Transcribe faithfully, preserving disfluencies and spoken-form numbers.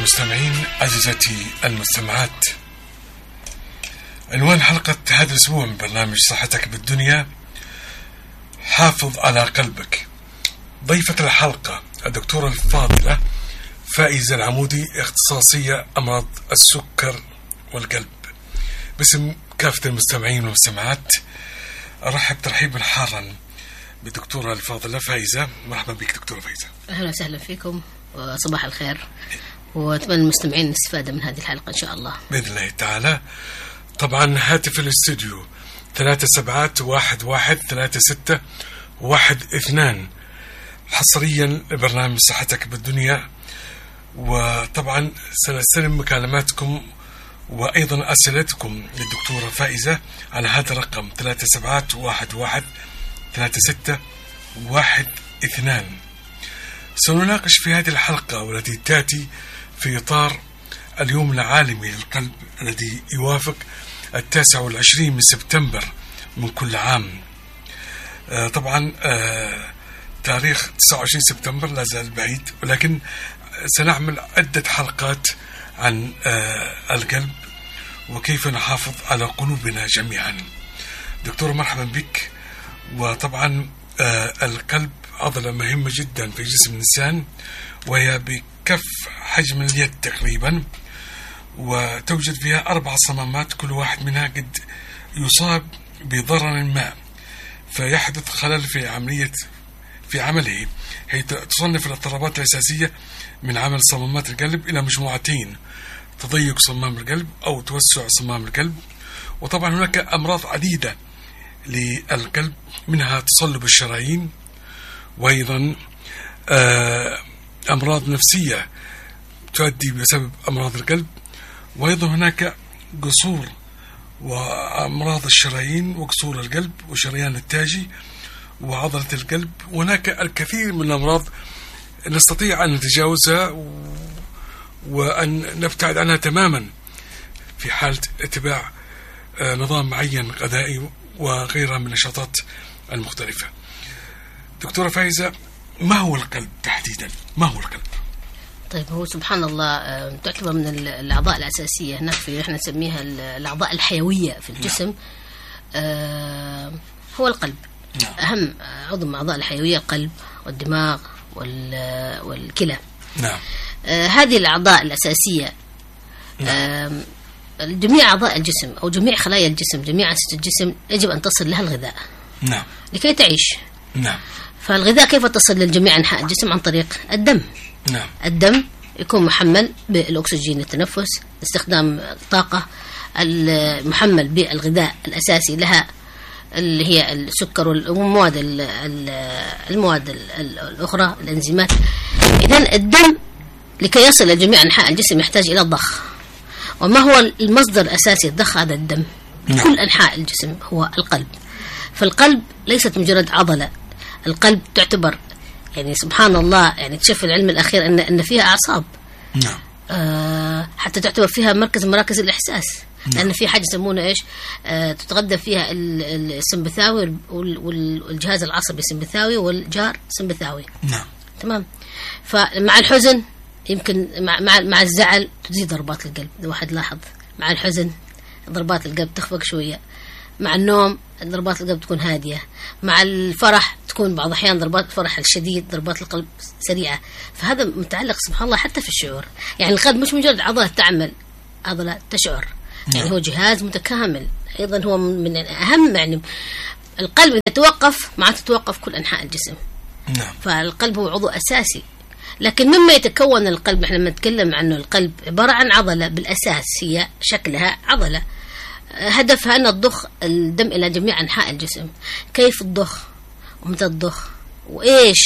المستمعين، عزيزتي المستمعات، عنوان حلقة هذا الأسبوع من برنامج صحتك بالدنيا: حافظ على قلبك. ضيفة الحلقة الدكتورة الفاضلة فائزة العمودي، اختصاصية أمراض السكر والقلب. باسم كافة المستمعين والمستمعات أرحب ترحيبا حارا بالدكتورة الفاضلة فائزة. مرحبا بك دكتورة فائزة. أهلا وسهلا فيكم وصباح الخير، وأتمنى المستمعين الاستفادة من هذه الحلقة إن شاء الله بإذن الله تعالى. طبعا هاتف الاستوديو ثلاثة سبعات واحد واحد ثلاثة ستة واحد اثنان، حصريا لبرنامج صحتك بالدنيا. وطبعا سنستلم مكالماتكم وأيضا أسئلتكم للدكتورة فائزة على هذا الرقم ثلاثة سبعات واحد واحد ثلاثة ستة واحد اثنان. سنناقش في هذه الحلقة والتي تأتي في إطار اليوم العالمي للقلب الذي يوافق التاسع والعشرين من سبتمبر من كل عام. آه طبعا آه تاريخ تسعة وعشرين سبتمبر لا زال بعيد، ولكن سنعمل عدة حلقات عن آه القلب وكيف نحافظ على قلوبنا جميعا. دكتور مرحبا بك. وطبعا آه القلب عضلة مهمة جدا في جسم الإنسان، وهي بكف حجم اليد تقريبا، وتوجد فيها أربع صمامات كل واحد منها قد يصاب بضرر ما، فيحدث خلل في عملية في عمله، هي تصنف الاضطرابات الأساسية من عمل صمامات القلب إلى مجموعتين: تضيق صمام القلب أو توسع صمام القلب. وطبعا هناك أمراض عديدة للقلب، منها تصلب الشرايين، وأيضا أمراض نفسية تؤدي بسبب أمراض القلب، وأيضا هناك قصور وأمراض الشرايين وقصور القلب وشريان التاجي وعضلة القلب. وهناك الكثير من الأمراض نستطيع أن نتجاوزها وأن نبتعد عنها تماما في حالة اتباع نظام معين غذائي وغيرها من النشاطات المختلفة. دكتورة فائزة، ما هو القلب تحديدا؟ ما هو القلب؟ طيب، هو سبحان الله تعتبر من الأعضاء الأساسية، هناك في احنا نسميها الأعضاء الحيوية في الجسم. نعم. آه هو القلب. نعم. أهم عضو من أعضاء الحيوية القلب والدماغ والكلى. نعم. آه هذه الأعضاء الأساسية. نعم. آه جميع أعضاء الجسم أو جميع خلايا الجسم، جميع أنسجة الجسم يجب أن تصل لها الغذاء. نعم. لكي تعيش. نعم. فالغذاء كيف تصل للجميع أنحاء الجسم؟ عن طريق الدم. نعم. الدم يكون محمل بالأكسجين للتنفس، استخدام طاقة، المحمل بالغذاء الأساسي لها اللي هي السكر والمواد المواد الأخرى، الأنزيمات. إذن الدم لكي يصل لجميع أنحاء الجسم يحتاج إلى الضخ. وما هو المصدر الأساسي الضخ؟ هذا الدم. نعم. كل أنحاء الجسم هو القلب. فالقلب ليست مجرد عضلة، القلب تعتبر يعني سبحان الله، يعني اكتشف العلم الأخير أن أن فيها أعصاب. نعم. آه حتى تعتبر فيها مركز مراكز الإحساس. نعم. لأن في حاجة يسمونه إيش؟ آه تتغذى فيها السمبثاوي والجهاز العصبي السمبثاوي والجار سمبثاوي. نعم. تمام. فمع الحزن يمكن مع مع مع الزعل تزيد ضربات القلب، إذا واحد لاحظ مع الحزن ضربات القلب تخفق شوية، مع النوم ضربات القلب تكون هادية، مع الفرح تكون بعض الأحيان ضربات الفرح الشديد ضربات القلب سريعة. فهذا متعلق سبحان الله حتى في الشعور، يعني القلب مش مجرد عضلة تعمل، عضلة تشعر. يعني هو جهاز متكامل، أيضا هو من أهم، يعني القلب إذا توقف معناته تتوقف كل أنحاء الجسم. نعم. فالقلب هو عضو أساسي. لكن مما يتكون القلب، احنا لما نتكلم عنه القلب عبارة عن عضلة بالأساس، هي شكلها عضلة، هدفها أن تضخ الدم إلى جميع أنحاء الجسم. كيف تضخ ومتى تضخ وإيش